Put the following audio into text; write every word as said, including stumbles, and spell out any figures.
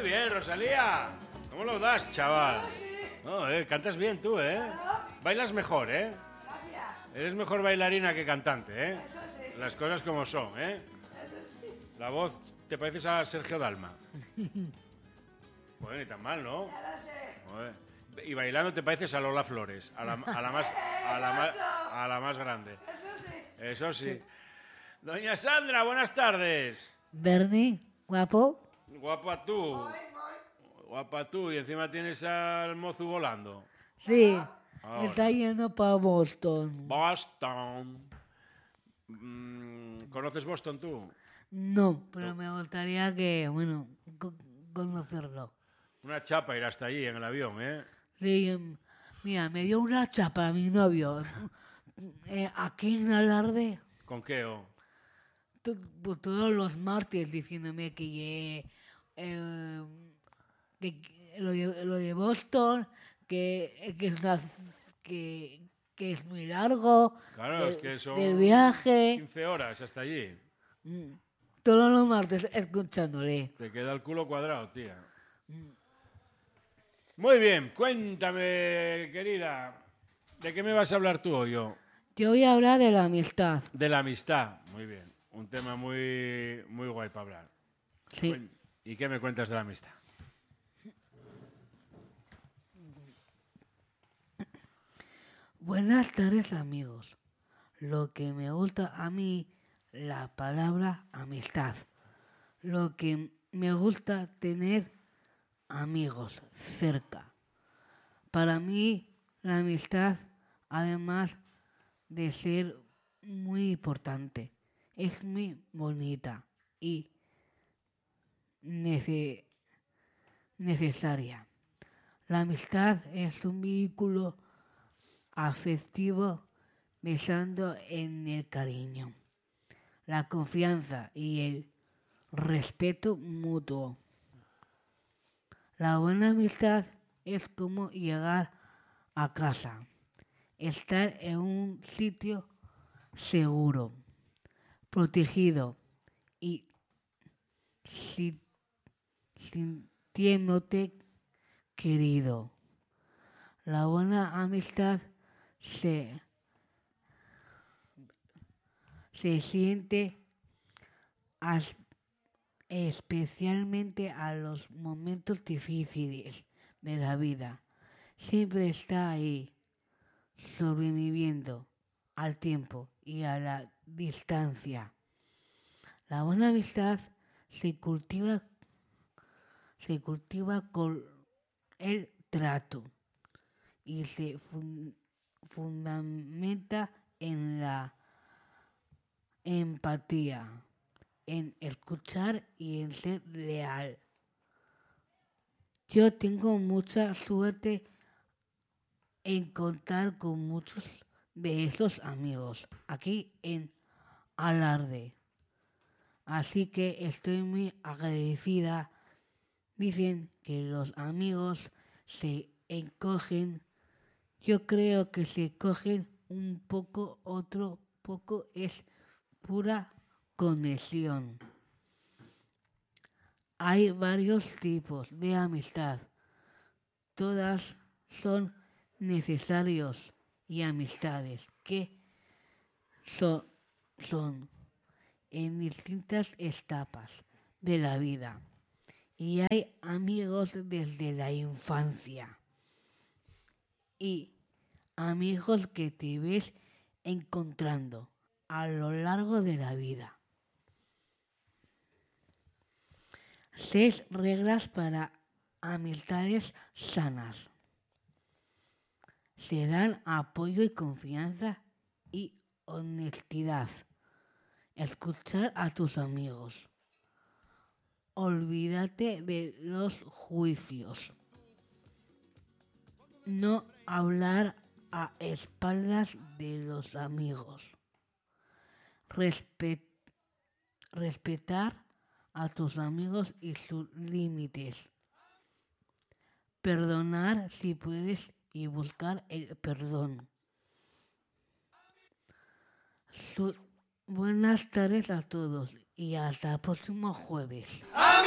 bien, Rosalía. ¿Cómo lo das, chaval? No, eh, cantas bien tú, ¿eh? Bailas mejor, ¿eh? Gracias. Eres mejor bailarina que cantante, ¿eh? Eso sí. Las cosas como son, ¿eh? Eso sí. La voz, te pareces a Sergio Dalma. Bueno, ni tan mal, ¿no? Ya lo sé. Joder. Y bailando te pareces a Lola Flores, a la, a la más, a la más, a la más grande. Eso sí. Eso sí. Doña Sandra, buenas tardes. Bernie, guapo. Guapa tú. Voy, voy. Guapa tú. Y encima tienes al mozo volando. Sí, Ahora. está yendo para Boston. Boston. Mm, ¿Conoces Boston tú? No, pero me gustaría que, bueno, co- conocerlo. Una chapa ir hasta allí en el avión, ¿eh? Sí, em, mira, me dio una chapa a mi novio. Eh, aquí en Alarde, ¿Con qué? Oh? to- pues todos los martes diciéndome que, eh, eh, que, que lo, de, lo de Boston, que, que, es una- que, que es muy largo, Claro, de- es que son del viaje. quince horas hasta allí. Mm, Todos los martes escuchándole. Te queda el culo cuadrado, tía. Muy bien, cuéntame, querida. ¿De qué me vas a hablar tú o yo? Yo voy a hablar de la amistad. De la amistad. Muy bien. Un tema muy, muy guay para hablar. Sí. Cuen- ¿Y qué me cuentas de la amistad? Buenas tardes, amigos. Lo que me gusta a mí, la palabra amistad. Lo que me gusta tener amigos cerca. Para mí, la amistad, además de ser muy importante, es muy bonita y nece- necesaria. La amistad es un vehículo afectivo basado en el cariño, la confianza y el respeto mutuo. La buena amistad es como llegar a casa, estar en un sitio seguro, protegido y si- sintiéndote querido. La buena amistad se, se siente as- especialmente a los momentos difíciles de la vida. Siempre está ahí, sobreviviendo al tiempo y a la distancia. La buena amistad se cultiva, se cultiva con el trato y se fun- fundamenta en la empatía, en escuchar y en ser leal. Yo tengo mucha suerte en contar con muchos de esos amigos aquí en Alarde. Así que estoy muy agradecida. Dicen que los amigos se encogen. Yo creo que se cogen un poco, otro poco es pura conexión. Hay varios tipos de amistad. Todas son necesarios y amistades que so- son en distintas etapas de la vida. Y hay amigos desde la infancia y amigos que te ves encontrando a lo largo de la vida. Seis reglas para amistades sanas. Se dan apoyo y confianza y honestidad. Escuchar a tus amigos. Olvídate de los juicios. No hablar a espaldas de los amigos. Respe- respetar a tus amigos y sus límites. Perdonar si puedes y buscar el perdón. Su- buenas tardes a todos y hasta el próximo jueves.